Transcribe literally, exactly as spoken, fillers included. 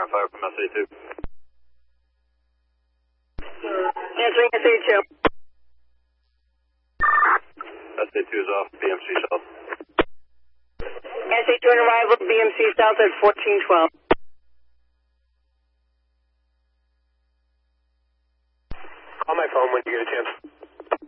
ground fire from S A two. Answering S A two. S A two is off, B M C south. S A two on arrival, B M C south at fourteen twelve. Call my phone when you get a chance.